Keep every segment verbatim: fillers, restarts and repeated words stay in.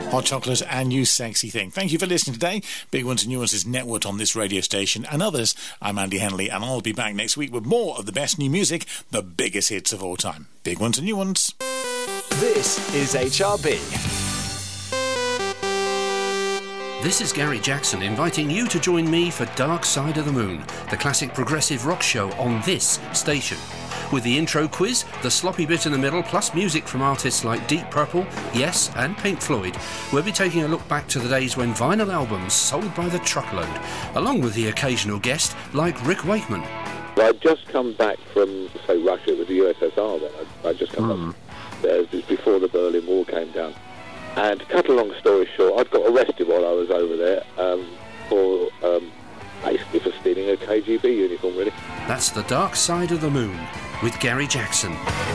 Hot Chocolate and You Sexy Thing. Thank you for listening today. Big Ones and Nuances networked on this radio station and others. I'm Andy Henley, and I'll be back next week with more of the best new music, the biggest hits of all time. Big Ones and New Ones. This is H R B. This is Gary Jackson inviting you to join me for Dark Side of the Moon, the classic progressive rock show on this station. With the intro quiz, the sloppy bit in the middle, plus music from artists like Deep Purple, Yes and Pink Floyd, we'll be taking a look back to the days when vinyl albums sold by the truckload, along with the occasional guest like Rick Wakeman. I'd just come back from, say, Russia with the U S S R then. I'd, I'd just come Mm. back there just before the Berlin Wall came down. And to cut a long story short, I'd got arrested while I was over there um, for um, basically for stealing a K G B uniform, really. That's The Dark Side of the Moon with Gary Jackson.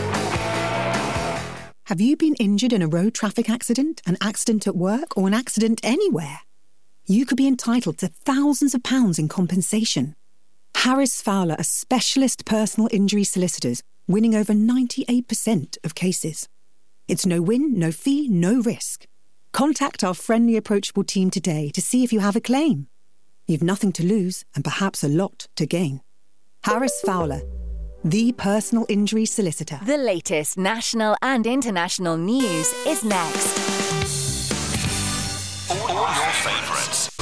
Have you been injured in a road traffic accident, an accident at work, or an accident anywhere? You could be entitled to thousands of pounds in compensation. Harris Fowler are specialist personal injury solicitors, winning over ninety-eight percent of cases. It's no win, no fee, no risk. Contact our friendly, approachable team today to see if you have a claim. You've nothing to lose and perhaps a lot to gain. Harris Fowler, the personal injury solicitor. The latest national and international news is next. All your favourites.